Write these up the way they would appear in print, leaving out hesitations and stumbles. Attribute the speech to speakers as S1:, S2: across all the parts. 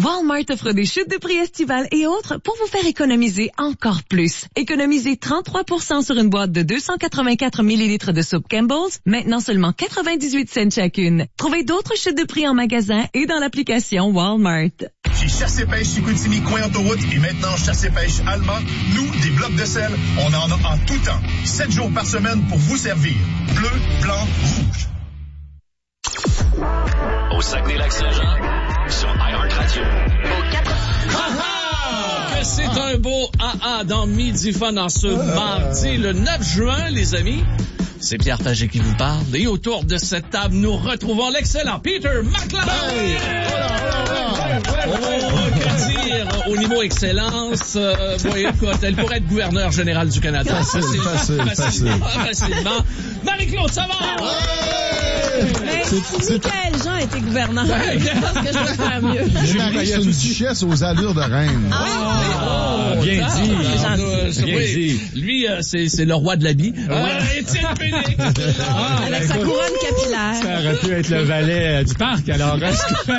S1: Walmart offre des chutes de prix estivales et autres pour vous faire économiser encore plus. Économisez 33% sur une boîte de 284 millilitres de soupe Campbell's, maintenant seulement 98 cents chacune. Trouvez d'autres chutes de prix en magasin et dans l'application Walmart.
S2: Chez Chasse et Pêche Chicoutimi, coin autoroute et maintenant Chasse et Pêche Allemand, nous, des blocs de sel, on en a en tout temps. 7 jours par semaine pour vous servir. Bleu, blanc, rouge.
S3: Au Saguenay-Lac-Saint-Jean, sur iHeartRadio. Au 4...
S4: Que c'est un beau AA dans Midi Fun en ce mardi, le 9 juin, les amis. C'est Pierre Pagé qui vous parle. Et autour de cette table, nous retrouvons l'excellent Peter McLeod. Que dire au niveau excellence, elle pourrait être gouverneur général du Canada. Facilement. Marie-Claude Savard.
S5: Si Michael Jean était gouverneur, je pense que je peux faire mieux.
S6: Marie, c'est une duchesse aux allures de reine.
S4: Bien dit. Lui, c'est le roi de l'habit. Étienne Pénic.
S5: Avec sa couronne capillaire.
S7: Ça aurait pu être le valet du parc, alors.
S4: Avec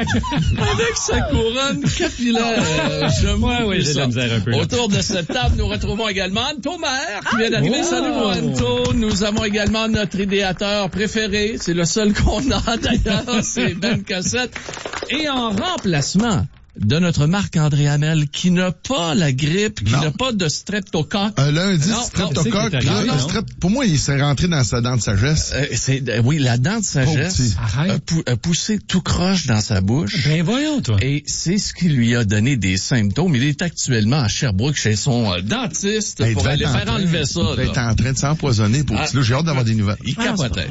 S4: sa couronne capillaire.
S7: Oui, j'ai de la misère un peu.
S4: Autour de cette table, nous retrouvons également Anto Maire, qui vient d'arriver. Salut, Anto. Nous avons également notre idéateur préféré. C'est le seul qu'on a, d'ailleurs. C'est Ben Cossette. Et en remplacement de notre Marc-André Hamel, qui n'a pas la grippe, qui n'a pas de streptocoque.
S6: Lundi, streptocoque. Pour moi, il s'est rentré dans sa dent de sagesse.
S4: Oui, la dent de sagesse a poussé tout croche dans sa bouche.
S7: Ben voyons, toi.
S4: Et c'est ce qui lui a donné des symptômes. Il est actuellement à Sherbrooke chez son dentiste pour aller faire enlever ça.
S6: Il est en train de s'empoisonner pour ça. J'ai hâte d'avoir des nouvelles.
S4: Il capotait.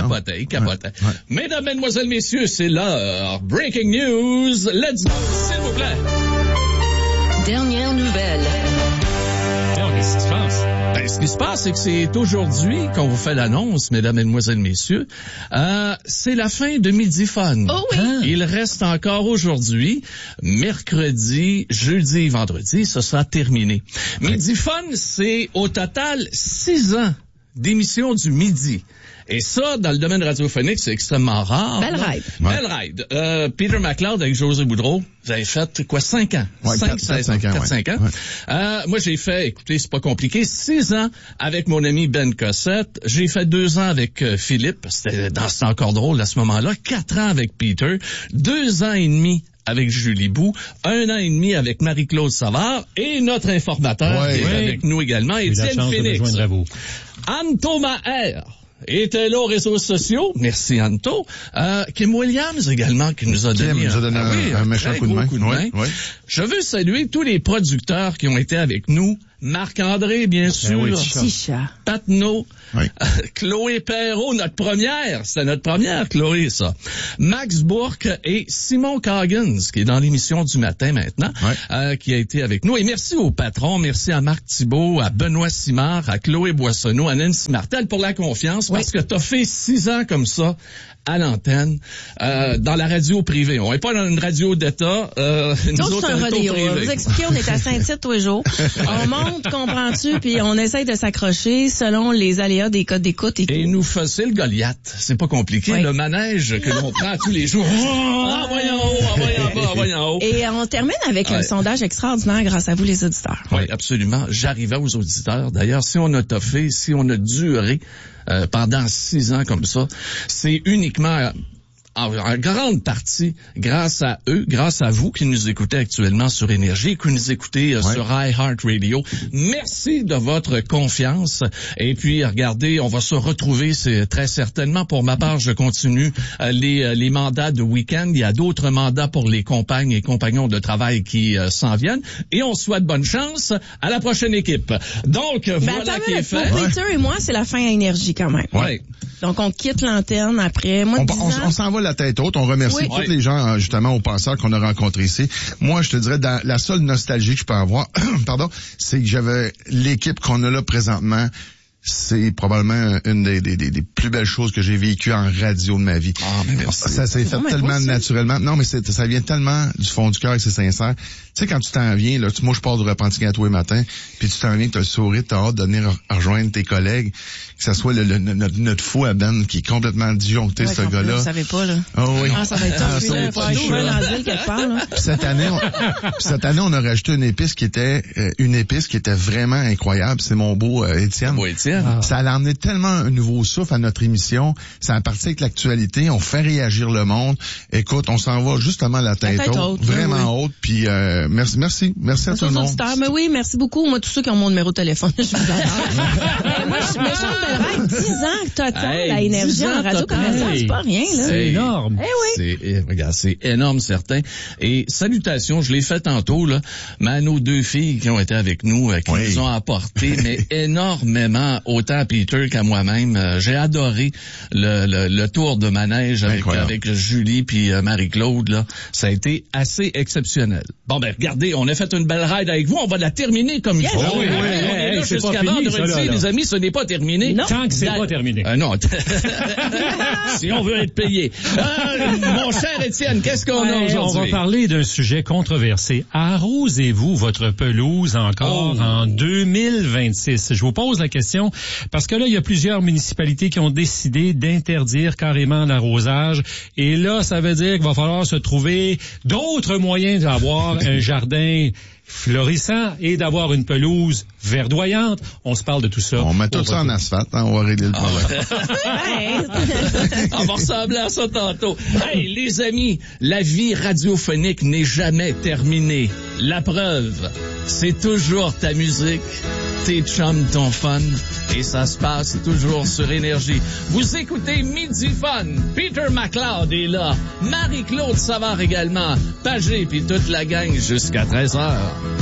S4: Mesdames, mesdemoiselles, messieurs, c'est l'heure. Breaking news. Let's go. S'il vous plaît.
S1: Dernière nouvelle.
S7: Qu'est-ce qui se passe?
S4: Ce qui se passe, c'est que c'est aujourd'hui qu'on vous fait l'annonce, mesdames, mesdemoiselles, messieurs. C'est la fin de Midi Fun.
S5: Oh oui.
S4: Il reste encore aujourd'hui, mercredi, jeudi et vendredi, ce sera terminé. Midi Fun, c'est au total 6 ans d'émission du midi. Et ça, dans le domaine radiophonique, c'est extrêmement rare.
S5: Belle ride.
S4: Belle ride. Peter McLeod avec José Boudreau, vous avez fait quoi, 5 ans? 5 ans. Moi, j'ai fait, écoutez, c'est pas compliqué, 6 ans avec mon ami Ben Cossette. J'ai fait 2 ans avec Philippe, c'était encore drôle à ce moment-là. 4 ans avec Peter. 2 ans et demi avec Julie Bou, 1 an et demi avec Marie-Claude Savard et notre informateur qui est avec nous également, Étienne Phoenix. Anto Maher était là aux réseaux sociaux. Merci, Anto. Kim Williams également, qui nous a donné
S6: un méchant coup de main. Oui.
S4: Je veux saluer tous les producteurs qui ont été avec nous. Marc-André, bien sûr.
S5: Petit chat.
S4: Patnaud. Chloé Perrault, c'était notre première, Chloé, ça. Max Bourque et Simon Coggins, qui est dans l'émission du matin maintenant, qui a été avec nous. Et merci aux patrons, merci à Marc Thibault, à Benoît Simard, à Chloé Boissonneau, à Nancy Martel pour la confiance, parce que t'as fait 6 ans comme ça à l'antenne, dans la radio privée. On n'est pas dans une radio d'État, nous autres,
S5: c'est un rodéo. Vous expliquez, on est à Saint-Tite tous les jours. On monte, comprends-tu, puis on essaye de s'accrocher selon les aléas des codes d'écoute et tout.
S4: Et nous faisait le Goliath. C'est pas compliqué. Le manège que l'on prend tous les jours. Envoyons haut.
S5: Et on termine avec un sondage extraordinaire grâce à vous, les auditeurs.
S4: Oui, absolument. J'arrivais aux auditeurs. D'ailleurs, si on a toffé, si on a duré pendant 6 ans comme ça, c'est uniquement en grande partie grâce à eux, grâce à vous qui nous écoutez actuellement sur Énergie, qui nous écoutez sur iHeartRadio. Merci de votre confiance. Et puis, regardez, on va se retrouver très certainement. Pour ma part, je continue les mandats de week-end. Il y a d'autres mandats pour les compagnes et compagnons de travail qui s'en viennent. Et on souhaite bonne chance à la prochaine équipe. Donc, voilà qui est fait.
S5: Pour Peter et moi, c'est la fin à Énergie quand même.
S4: Oui.
S5: Donc, on quitte l'antenne après. Moi,
S6: on s'en va la tête haute. On remercie tous les gens, justement, au passeur qu'on a rencontrés ici. Moi, je te dirais, la seule nostalgie que je peux avoir, c'est que j'avais l'équipe qu'on a là présentement. c'est probablement une des plus belles choses que j'ai vécues en radio de ma vie.
S4: Ah, mais merci.
S6: Ça s'est fait tellement naturellement. Non, mais ça vient tellement du fond du cœur et c'est sincère. Tu sais, quand tu t'en viens, là, moi, je pars du Repentigny à tous les matins, puis tu t'en viens, t'as le sourire, t'as hâte de venir rejoindre tes collègues, que ça soit notre fou à Ben qui est complètement disjoncté, ce gars-là.
S5: Vous savez pas, là.
S6: Oh, oui.
S5: Ah, ça va être top. Il faut aller trouver un asile quelque part, là.
S6: Puis cette année, on a rajouté une épice qui était vraiment incroyable. C'est mon beau Étienne.
S4: Bon, Étienne.
S6: Ça a amené tellement un nouveau souffle à notre émission. Ça a parti avec l'actualité. On fait réagir le monde. Écoute, on s'en va justement la tête haute. Vraiment haute. Puis merci à tout le monde.
S5: Mais oui, merci beaucoup. Moi, tous ceux qui ont mon numéro de téléphone, je vous adore. Moi, je me chante belle 10 ans total à Énergie en radio commerciale. C'est pas rien, là.
S7: C'est énorme.
S5: Eh oui.
S4: Regarde, c'est énorme, certain. Et salutations, je l'ai fait tantôt, là, mais à nos 2 filles qui ont été avec nous, qui nous ont apporté, mais énormément, autant à Peter qu'à moi-même. J'ai adoré le tour de manège avec Julie puis Marie-Claude, là. Ça a été assez exceptionnel. Bon, ben, regardez, on a fait une belle ride avec vous. On va la terminer comme il faut.
S7: Oui, c'est pas fini,
S4: les amis, ce n'est pas terminé.
S7: Non. Tant que c'est pas terminé.
S4: Non. Si on veut être payé. Mon cher Étienne, qu'est-ce qu'on a aujourd'hui?
S7: On va parler d'un sujet controversé. Arrosez-vous votre pelouse encore en 2026? Je vous pose la question parce que là, il y a plusieurs municipalités qui ont décidé d'interdire carrément l'arrosage. Et là, ça veut dire qu'il va falloir se trouver d'autres moyens d'avoir un jardin florissant et d'avoir une pelouse verdoyante. On se parle de tout ça.
S6: On met tout ça en asphalte, hein, on va régler le problème.
S4: On va ressembler à ça tantôt. Hey, les amis, la vie radiophonique n'est jamais terminée. La preuve, c'est toujours ta musique, tes chums, ton fun, et ça se passe toujours sur Énergie. Vous écoutez Midi Fun. Peter McLeod est là. Marie-Claude Savard également. Pagé puis toute la gang jusqu'à 13h.